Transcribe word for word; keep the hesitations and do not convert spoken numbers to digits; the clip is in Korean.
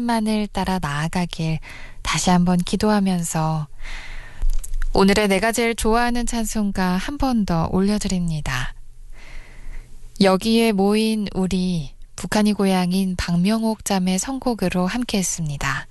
말씀만을 따라 나아가길 다시 한번 기도하면서 오늘의 내가 제일 좋아하는 찬송가 한 번 더 올려드립니다. 여기에 모인 우리 북한이 고향인 박명옥 자매 선곡으로 함께했습니다.